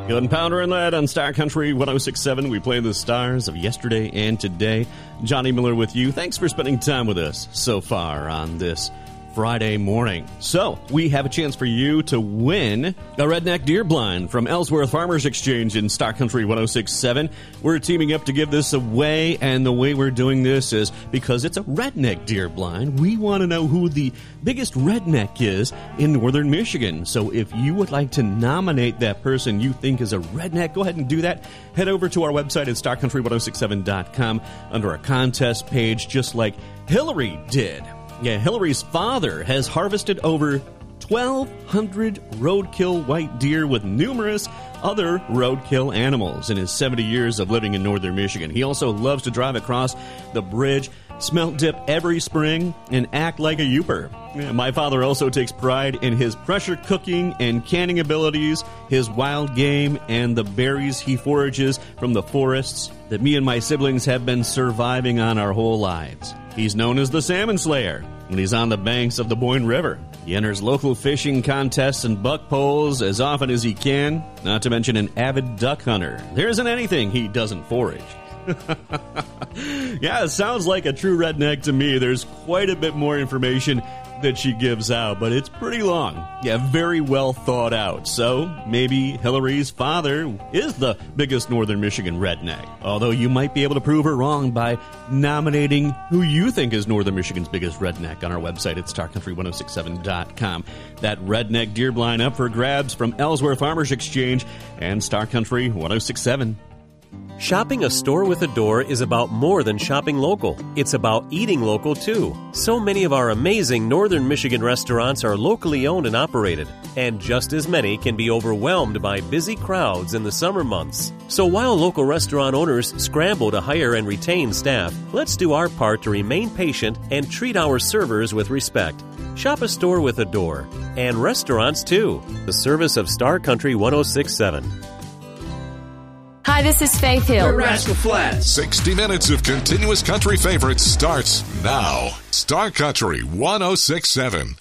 Gunpowder and Lead on Star Country 106.7. We play the stars of yesterday and today. Johnny Miller with you. Thanks for spending time with us so far on this Friday morning. So, we have a chance for you to win a redneck deer blind from Ellsworth Farmers Exchange in Star Country 106.7. We're teaming up to give this away, and the way we're doing this is because it's a redneck deer blind. We want to know who the biggest redneck is in northern Michigan. So if you would like to nominate that person you think is a redneck, go ahead and do that. Head over to our website at starcountry1067.com under our contest page, just like Hillary did. Yeah, Hillary's father has harvested over 1,200 roadkill white deer with numerous other roadkill animals in his 70 years of living in northern Michigan. He also loves to drive across the bridge, smelt dip every spring, and act like a youper. Yeah, my father also takes pride in his pressure cooking and canning abilities, his wild game, and the berries he forages from the forests that me and my siblings have been surviving on our whole lives. He's known as the Salmon Slayer when he's on the banks of the Boyne River. He enters local fishing contests and buck polls as often as he can, not to mention an avid duck hunter. There isn't anything he doesn't forage. Yeah, it sounds like a true redneck to me. There's quite a bit more information that she gives out, but it's pretty long. Yeah, very well thought out. So maybe Hillary's father is the biggest northern Michigan redneck. Although you might be able to prove her wrong by nominating who you think is northern Michigan's biggest redneck on our website at starcountry1067.com. That redneck deer blind up for grabs from Ellsworth Farmers Exchange and Star Country 106.7. Shopping a store with a door is about more than shopping local. It's about eating local, too. So many of our amazing northern Michigan restaurants are locally owned and operated, and just as many can be overwhelmed by busy crowds in the summer months. So while local restaurant owners scramble to hire and retain staff, let's do our part to remain patient and treat our servers with respect. Shop a store with a door, and restaurants, too. The service of Star Country 106.7. Hi, this is Faith Hill. We're Rascal Flatts. 60 minutes of continuous country favorites starts now. Star Country 106.7.